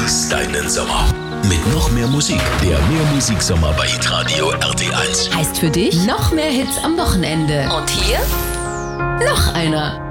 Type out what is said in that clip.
Genieß deinen Sommer. Mit noch mehr Musik. Der Mehrmusiksommer bei Hitradio RT1. Heißt für dich noch mehr Hits am Wochenende. Und hier noch einer.